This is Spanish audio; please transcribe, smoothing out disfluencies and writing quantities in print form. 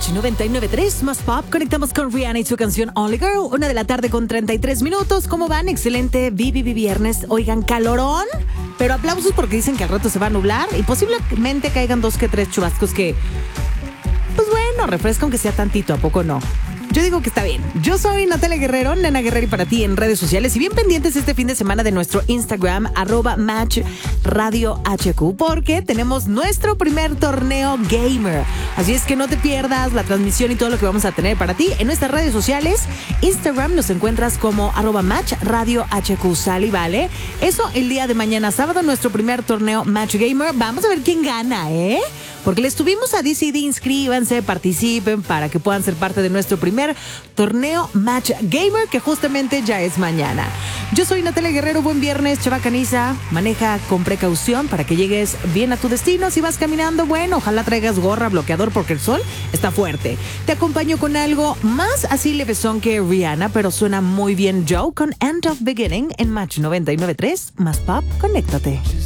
Match 99.3 más pop. Conectamos con Rihanna y su canción Only Girl. 1:33 p.m. ¿Cómo van? Excelente viernes. Oigan, calorón. Pero aplausos porque dicen que al rato se va a nublar y posiblemente caigan 2 que 3 chubascos que, pues bueno, refresca aunque sea tantito, ¿a poco no? Yo digo que está bien. Yo soy Natalia Guerrero, Nena Guerrero, y para ti en redes sociales. Y bien pendientes este fin de semana de nuestro Instagram, @MatchRadioHQ, porque tenemos nuestro primer torneo gamer. Así es que no te pierdas la transmisión y todo lo que vamos a tener para ti en nuestras redes sociales. Instagram nos encuentras como @MatchRadioHQ, ¿sale? ¿Vale? Eso el día de mañana, sábado, nuestro primer torneo Match Gamer. Vamos a ver quién gana, ¿eh? Porque les tuvimos a DCD, inscríbanse, participen para que puedan ser parte de nuestro primer torneo Match Gamer, que justamente ya es mañana. Yo soy Natalia Guerrero, buen viernes, chavacaniza, maneja con precaución para que llegues bien a tu destino. Si vas caminando, bueno, ojalá traigas gorra, bloqueador, porque el sol está fuerte. Te acompaño con algo más así levesón que Rihanna, pero suena muy bien Joe con End of Beginning en Match 99.3, más pop, conéctate.